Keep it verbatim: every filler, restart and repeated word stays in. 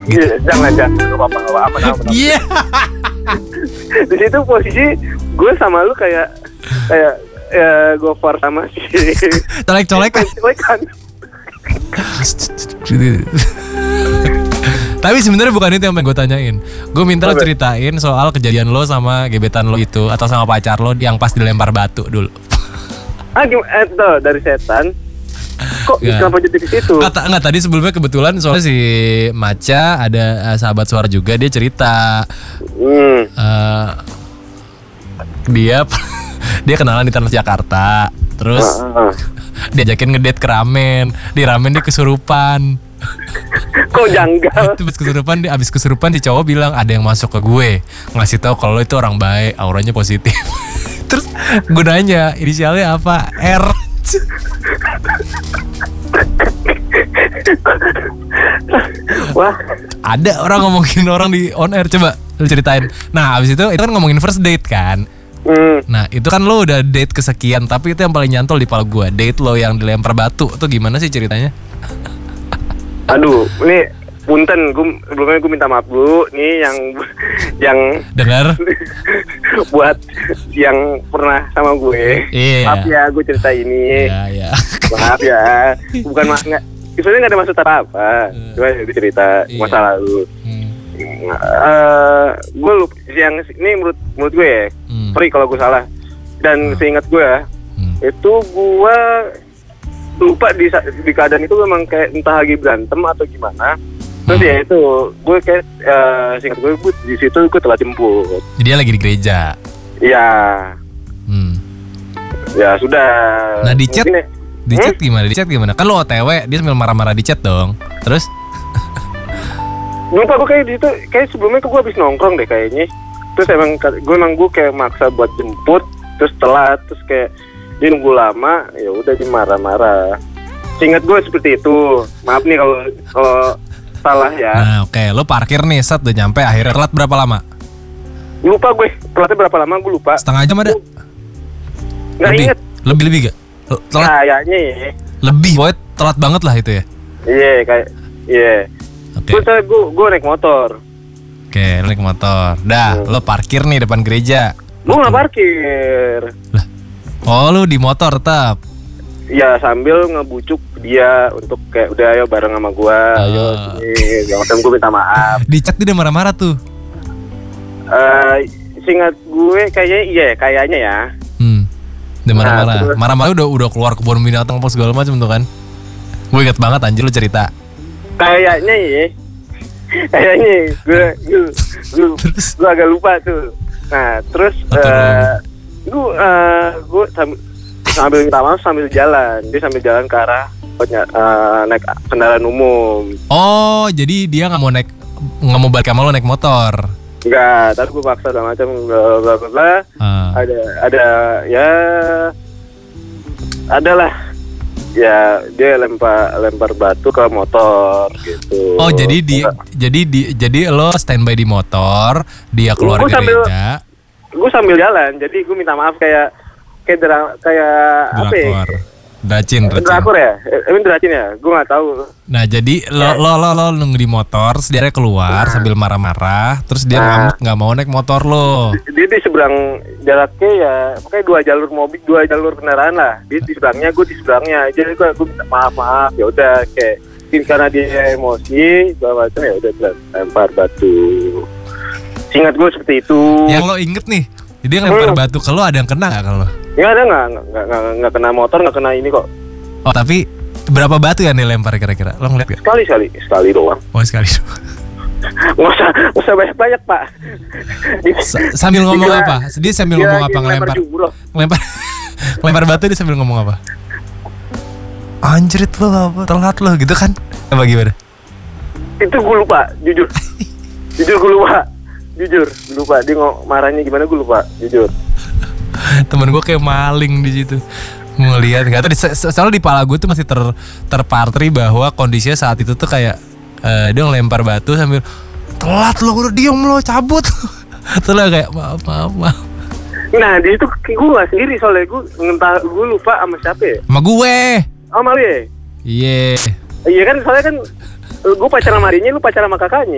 gitu. Iya, jangan jangan nggak apa-apa nggak apa-apa. Iya. Di situ posisi gue sama lu kayak kayak ya Gofar sama si Colek-colekan. Colek-colekan. Tapi sebenarnya bukan itu yang pengen gue tanyain. Gue minta lo ceritain soal kejadian lo sama gebetan lo itu atau sama pacar lo yang pas dilempar batu dulu. Ah gimana? Eh, tuh, dari setan. Kok Nggak. kenapa jadi ke situ? Nggak, ta- nggak, tadi sebelumnya kebetulan soalnya si Maca ada uh, sahabat suara juga, dia cerita Hmm. uh, dia dia kenalan di Transjakarta, terus Ah, ah. diajakin ngedate ke ramen, di ramen dia kesurupan. Kok janggal? Terus kesurupan, dia abis kesurupan si cowok bilang ada yang masuk ke gue, ngasih tahu kalau lo itu orang baik, auranya positif. Terus gue nanya inisialnya apa, R. Wah, Ada orang ngomongin orang di on air, coba lu ceritain. Nah abis itu itu kan ngomongin first date kan. hmm. Nah itu kan lo udah date kesekian, tapi itu yang paling nyantol di pala gue, date lo yang dilempar batu tuh gimana sih ceritanya? Aduh, ini punten, gue sebelumnya gue minta maaf dulu nih yang yang Dengar? buat yang pernah sama gue. Iya. Maaf ya, gue cerita ini. Iya ya. Maaf ya, bukan mas nggak. Sebenarnya nggak ada maksud apa-apa. Cuma gue cerita Iya. masa lalu. Hmm. Eh, gue lupa yang ini menurut menurut gue ya. Hmm. Sorry kalau gue salah. Dan seingat gue Hmm. itu gue lupa di sa- di keadaan itu memang kayak entah lagi berantem atau gimana. Terus Hmm. ya itu gue kayak eh, seingat gue, gue di situ gue telah jemput. Jadi dia lagi di gereja. Ya, Hmm. ya sudah. Nah, di chat? Mungkin ya- Di Hmm? chat gimana? Di chat gimana? Kan lo O T W, dia sambil marah-marah di chat dong. Terus? Lupa gue kayak di situ, kayak sebelumnya gue habis nongkrong deh kayaknya. Terus emang gue emang gue kayak maksa buat jemput, terus telat, terus kayak dia nunggu lama, ya udah dia marah-marah. Seingat gue seperti itu. Maaf nih kalau kalau salah ya. Nah oke, lo parkir nih, set udah nyampe, akhirnya telat berapa lama? Lupa gue, telatnya berapa lama gue lupa. Setengah jam ada? Nggak Lebih? inget. Lebih-lebih gak? Telat? Kayaknya ya. Lebih, pokoknya telat banget lah itu ya? Iya kayak, iya. Oke, Gue gue gue naik motor. oke, lo naik motor. Dah, Hmm. lo parkir nih depan gereja. Gue nggak parkir. Lah, oh lo di motor tetap? Ya sambil ngebujuk dia untuk kayak udah ayo bareng sama gue, ayo Ah. sini, jangan sampai gue minta maaf. Di chat dia udah marah-marah tuh. Eh, seingat gue kayaknya iya, kayaknya ya. Hmm. Udah Nah, marah-marah. terus- Marah-marah udah udah keluar kebun binatang apa segala macam tuh kan. Gue inget banget anjir lu cerita. Kayaknya ya. Kayaknya gue gue gue, Terus? gue agak lupa tuh. Nah terus Oh, terus. eh, gue eh, gue sambil sambil minta maaf sambil jalan. Dia sambil jalan ke arah eh, naik kendaraan umum. Oh, jadi dia nggak mau naik, nggak mau balik sama lo naik motor. Enggak, tapi gue paksa segala macam bla bla bla bla. Ah. Ada ada ya adalah ya dia lempar lempar batu ke motor gitu. Oh, jadi di jadi di jadi lo standby di motor, dia keluar Gua sambil- gereja. Gue sambil jalan, jadi gue minta maaf kayak kayak dra, kayak apa ya? Drakor. Dracin, dracin. Drakor ya? Eh, Ini dracin ya? Gue nggak tahu. Nah, jadi lo lo lo, lo nunggu di motor, terus dia keluar sambil marah-marah, terus dia Nah. ngamuk nggak mau naik motor lo. Dia di seberang jaraknya ya, pokoknya dua jalur mobil, dua jalur kendaraan lah. Dia di seberangnya, gue di seberangnya. Jadi gue gue minta maaf maaf. Ya udah kayak mungkin karena dia emosi, segala macam ya udah lempar batu. Singkat gue seperti itu. Yang lo inget nih, dia ngelempar Hmm. batu ke lo, ada yang kena nggak kalau? Nggak ada nggak nggak nggak nggak kena motor, nggak kena ini kok. Oh, tapi berapa batu yang dilempar kira-kira? Lo ngeliat gak? Sekali sekali sekali doang. Oh, sekali. Nggak usah nggak usah banyak banyak pak. S- sambil ngomong Dikira- apa? Dia sambil dikira ngomong apa lagi ngelempar? jumroh. Ngelempar ngelempar batu dia sambil ngomong apa? Anjrit lo apa? Telat lo gitu kan? Apa gimana? Itu gue lupa, jujur. Jujur gue lupa. Jujur, gue lupa. Dia ngomong marahnya gimana gue lupa, jujur. Temen gue kayak maling di situ. Ngeliat nggak tahu. so- so- Soalnya di pala gue tuh masih ter terpatri bahwa kondisinya saat itu tuh kayak eh, dia ngelempar batu sambil telat lo, udah diem lo, cabut. Terus lo kayak maaf maaf maaf. Nah di situ gue nggak sendiri soalnya gue entah gue lupa sama siapa ya. Sama gue. Oh Mali ya? Iya. Iya kan soalnya kan gue pacaran sama adiknya, lu pacaran sama kakaknya.